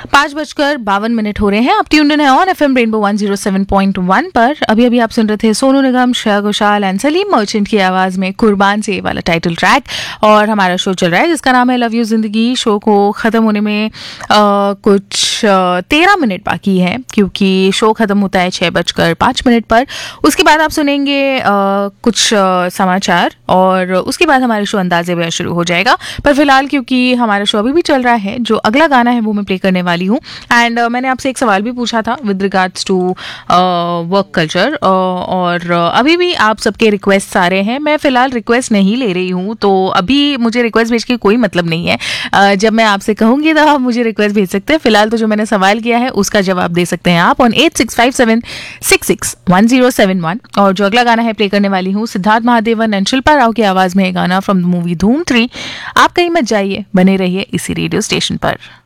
5:52 हो रहे हैं। आप ट्यून्ड इन है ऑन एफएम रेनबो 107.1 पर। अभी अभी आप सुन रहे थे सोनू निगम, श्रेया घोषाल एंड सलीम मर्चेंट की आवाज में कुर्बान से वाला टाइटल ट्रैक। और हमारा शो चल रहा है जिसका नाम है लव यू जिंदगी। शो को खत्म होने में कुछ 13 मिनट बाकी है, क्योंकि शो खत्म होता है 6:05 पर। उसके बाद आप सुनेंगे कुछ समाचार और उसके बाद हमारे शो अंदाजे में शुरू हो जाएगा। पर फिलहाल क्योंकि हमारा शो अभी भी चल रहा है, जो अगला गाना है वो मैं प्ले करने वाली हूँ। एंड मैंने आपसे एक सवाल भी पूछा था with regards to work culture, और अभी भी आप सबके रिक्वेस्ट आ रहे हैं। मैं फिलहाल रिक्वेस्ट नहीं ले रही हूँ, तो अभी मुझे रिक्वेस्ट भेज के कोई मतलब नहीं है। जब मैं आपसे कहूँगी तो आप मुझे रिक्वेस्ट भेज सकते हैं। फिलहाल तो जो मैंने सवाल किया है उसका जवाब दे सकते हैं आप ऑन 8657661071। और जो अगला गाना है प्ले करने वाली हूँ सिद्धार्थ महादेवन एंड शिल्पा राव की आवाज में गाना फ्रॉम द मूवी धूम 3। आप कहीं मत जाइए, बने रहिए इसी रेडियो स्टेशन पर।